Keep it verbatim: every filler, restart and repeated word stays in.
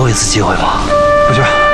后一次机会吗？ 不去。